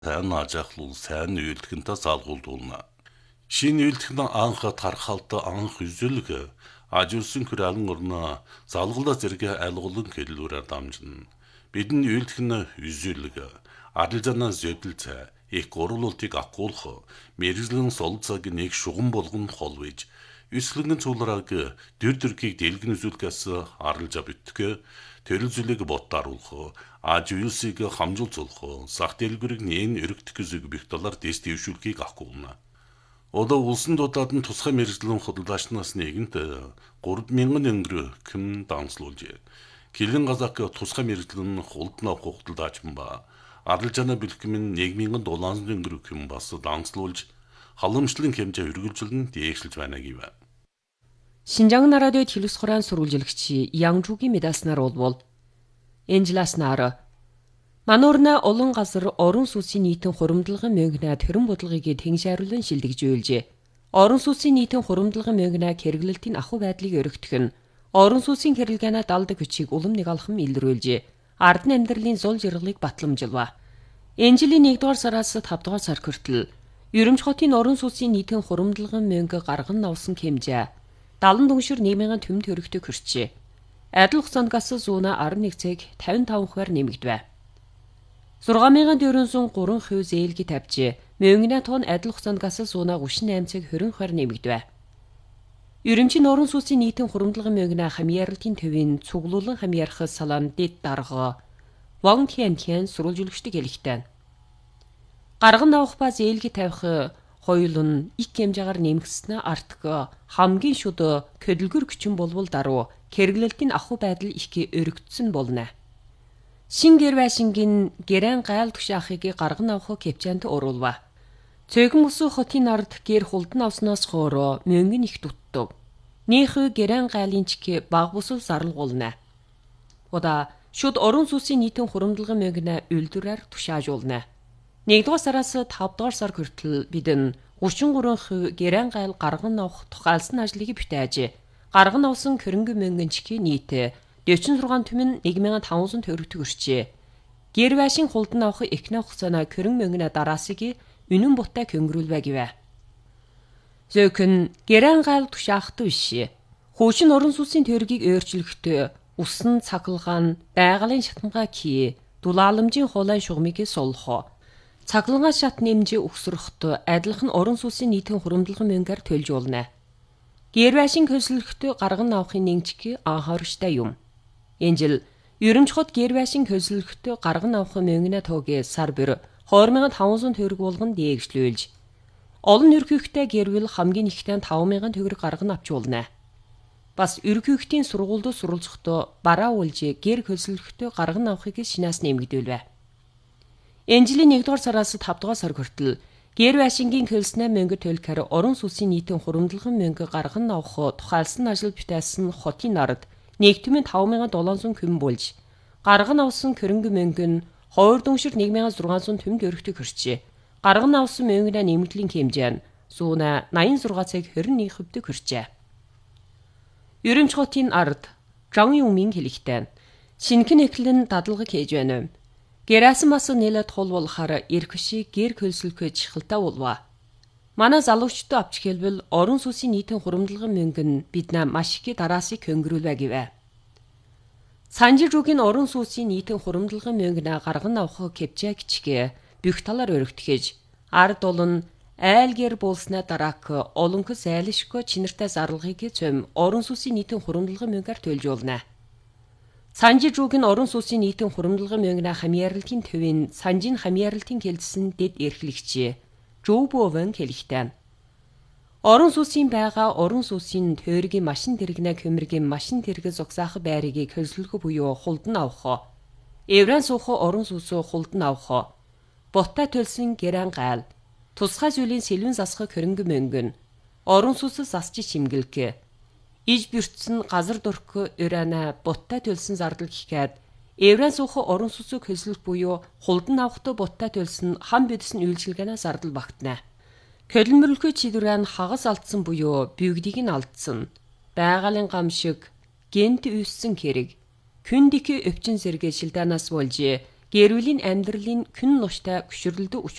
сайн ажиглал, сайн үйлдэлтэй залгуулдуулна. Шинэ үйлдэлтэн анх тархалт анх үзүүлэг ажуулсан хүрээлэн орно залгуулаа зэрэг айлгуулан хэллүүрээр дамжина. Бидний үйлдэлтэн үзүүлэг арилжаанаа зөдөлцөө их гурвуултыг акуулах мэрэгжлэн сол цаг нэг шугам болгон холвиж өслөнгөн цуулраг дүрдүргийг дэлгэн үзүүлгээс арилжа битгэх төрөлзөлийг боттааруулах аж үйлсийг хамжуулцуулах сах дэлгүрийг нээн өргөдөх зүг бих талаар дэс дэвшүүлгийг акуулна. Одоо улсын дудаад нь тусгай мэрэгжлийн худалдаачнаас нэгэнт 3,000 төгрөг ким данслуулжээ. Килэн газак тусгай мэрэгжлийн худалдаа худалдаачман ба арилжааны бэлтгэмэн 1,000 төгрөг ким бас данслуулж халамжлалын хэмжээ өргөлжүүлэн дээшлж байна гэв. 신장 나라도의 딜루스코란 소룰질기치 양주기 메다스나로 올볼 엔질라스나르 Мануурна олон газар орон сүнсийн нийтийн хуримдлагын мөнгөнөө төрөн бодлогыг тэнгшээруулан шилдэгж үйлжээ. Орон сүнсийн нийтийн хуримдлагын мөнгөнөө хэрэглэлтийн ахуй байдлыг өргөтгөх нь орон сүнсийн хэрэглэгээний далдаг хүчийг улам нэг алхам илрүүлжээ. Ардны амьдралын зул жаргалыг батламжилва. Энэ жилийн 1-р сараас 5-р сар хүртэл Ерөнхий хотын орон сүнсийн нийтийн хуримдлагын мөнгө гарган авсан хэмжээ 70 дүншир 1,000 төм төгрөгтэй хүрчээ. Адил хугацаанд газ зүүнэ 11 цаг 55 хувиар нэмэгдэв. 6,403 зээлги тавьжээ. Мөнгөний тоон адил хугацаанд газ зүүнэ 38 цаг 20 хувиар нэмэгдэв. Ерөнхий орон сүнсийн нийтийн хуримдлагын мөнгөний хамьяаралтын төвийн цуглуулан хамьяарах салаан дэд дарга Ван Тянтян сурвалжуулагчдыг хэлэхтэй. Гарган авах ба зээлги тавих хоёул нь их хэмжээгээр нэмэгдснэ артг хамгийн шүд хөдөлгөр хүчин болвол даруй хэрэглэлтийн ахуй байдал их өргөдсөн болно. Шингэр байшингийн гэрэн гайл тушаахыг гарган авах кепчант оруулва. Цөөхөн ус хотын ард гэр хулдан авсноос хоороо мөнгөн их дутдаг. Нөх гэрэн гайлын чиг баг бусал зарлгуулна. Ода шүд орон сүнсийн нийтийн хуримдлагын мөнгөнө үйлдвэрээр тушаажуулна. 1-р сараас 5-р сар хүртэл бид нь 33% гэрэн гайл гарган авах тухайлсан ажлыг бүтээжээ. Гарган авсан хөрөнгө мөнгөн чиг нийт 46 түмэн 1,500 төгрөг төрчээ. Гэр байшин хулдан авах эхнээ хугацааны хөрөнгө мөнгөний дараасыг үнэн бутаа көнгөрүүлвэ гэвэ. Зөөхөн гэрэн гайл тушаахт биш. Хуучин орон сүнсийн төргийг өөрчлөхтөө усан цахилгаан байгалийн шатамгаа кий дулааламжийн хуулайн шугамыг суллах. Цахилгаан шат нэмжээ өгсөрөхт адилхан орон сүнсийн нийтийн хуримдлагын мөнгөөр төлж болно. Гэр байшин хөсөлгөтөө гарган авахын нэгжиг анхаарчтай юм. Энэ жил Ерөнхий хот гэр байшин хөсөлгөтөө гарган авах мөнгөний тоогийн сар бүр 2,500 төгрөг болгон дээшлүүлж олон ерөнхийдөө гэрвэл хамгийн ихтэй 5,000 төгрөг гарган авч болно. Бас ерөнхийдийн сургуульд суралцахдаа бараа үлж гэр хөсөлгөтөө гарган авахыг шинээс нэмэгдүүлвэ. Энэ жилийн 1-р сараас 5-р сар хүртэл гэр байшингийн хөлснөө мөнгө төлөхөр орон сүнсийн нийтийн хуримдлагын мөнгө гарган авах тухайлсан ажил бүтээсэн хотын ард нэгтмийн 5,700 хүм болж гарган авсан хөрөнгө мөнгө нь 2 дүншир 1,600 төм төгрөгтэй хүрчээ. Гарган авсан мөнгөний нэмэгдлийн хэмжээ нь 186 цаг 21% хүрчээ. Ерөнхий хотын ард Жан Юмин хэлэхтэй шинхэн эхлэн дадлага хийж байна. Гэрээсэн бас нэлээд хол болохоор эрх шиг гэр хөлсөлгөө чихэлтэй болва. Манай залуучдад авч хэлбэл орон сүнсийн нийтийн хуримдлагын мөнгө нь биднээ маш их дараасыг хөнгөрүүлвэ гэвэ. Санжиржуугийн орон сүнсийн нийтийн хуримдлагын мөнгө гарган авах кепчээ гिचгээ бүх талаар өргөтгөж ард олон айл гэр болсноо дараак олонх зайлшгүй чинэртэй зарлагыг цөм орон сүнсийн нийтийн хуримдлагын мөнгөөр төлж болно. Санжиржуугийн орон сүнсийн нийтийн хуримдлагын мөнгөний хамьяаралтын төвийн санжийн хамьяаралтын хэлсэн дэд эрхлэгч Жүүбөвэн хэлэхтэй. Орон сүнсийн байгаа орон сүнсийн тойргийн машин тэрэгнээ хөмөргийн машин тэрэг зогсаах байрыг хөлсөлгөх буюу хулдан авах. Эврэн суух орон сүнсөө хулдан авах. Боттой төлсөн гэрэн гайл. Тусгай зүйлийн сэлвэн засах хөрөнгө мөнгөн. Орон сүнсээс засч чимгэлг. Иж бэртсэн газар дөрх өрөөний боттой төлсөн зардал гэхэд эврэн суух орон сүнсөө хөлсөлөх буюу хулдан авахтай боттой төлсөн хам бидсэн үйлчилгээнээс зардал багтана. Хөлмөрлөхөд чидүрэн хагас алдсан буюу бүгдийг нь алдсан. Байгалийн гам шиг гэнт үйсэн хэрэг. Күндики өвчин зэрэг шилдэнаас болж Гэр бүлийн амьдралын күн нуштай гүшрэлдүү